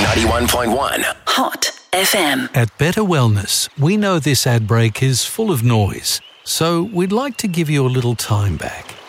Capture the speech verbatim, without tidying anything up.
ninety-one point one Hot F M. At Better Wellness, we know this ad break is full of noise, so we'd like to give you a little time back.